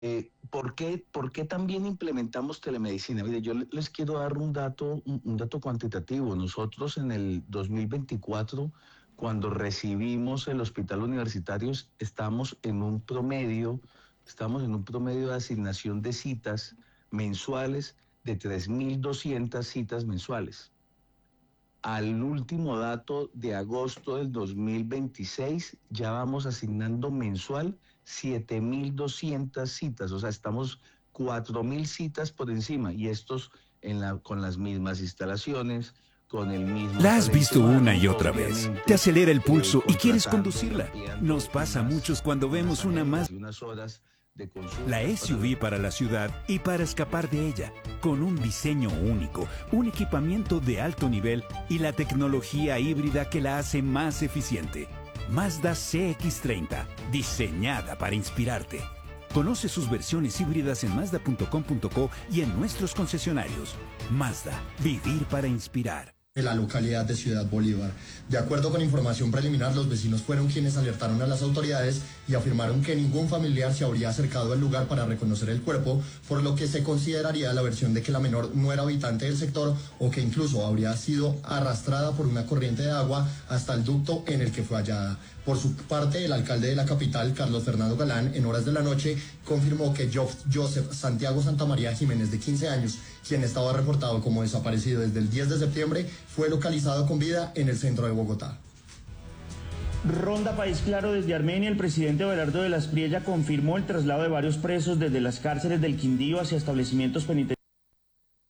¿Por qué también implementamos telemedicina? Mire, yo les quiero dar un dato cuantitativo. Nosotros en el 2024, cuando recibimos el hospital universitario, estamos en un promedio de asignación de citas mensuales de 3.200 citas mensuales. Al último dato de agosto del 2026, ya vamos asignando mensual 7.200 citas, o sea, estamos 4.000 citas por encima, y estos con las mismas instalaciones, con el mismo La has talento visto una humano, y otra vez. Te obviamente, acelera el pulso y quieres contratando y conducirla. Nos ampliando pasa a muchos cuando unas vemos una agendas más. y unas horas de La consultas para SUV para la ciudad y para escapar de ella, con un diseño único, un equipamiento de alto nivel y la tecnología híbrida que la hace más eficiente. Mazda CX-30, diseñada para inspirarte. Conoce sus versiones híbridas en Mazda.com.co y en nuestros concesionarios. Mazda, vivir para inspirar. En la localidad de Ciudad Bolívar. De acuerdo con información preliminar, los vecinos fueron quienes alertaron a las autoridades y afirmaron que ningún familiar se habría acercado al lugar para reconocer el cuerpo, por lo que se consideraría la versión de que la menor no era habitante del sector o que incluso habría sido arrastrada por una corriente de agua hasta el ducto en el que fue hallada. Por su parte, el alcalde de la capital, Carlos Fernando Galán, en horas de la noche, confirmó que Joseph Santiago Santamaría Jiménez, de 15 años, quien estaba reportado como desaparecido desde el 10 de septiembre, fue localizado con vida en el centro de Bogotá. Ronda País Claro desde Armenia. El presidente Abelardo de la Espriella confirmó el traslado de varios presos desde las cárceles del Quindío hacia establecimientos penitenciarios